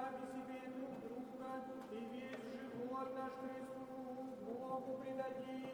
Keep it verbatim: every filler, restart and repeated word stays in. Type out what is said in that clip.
сами себе друг друга, и весь живот наш Христу Богу предадим.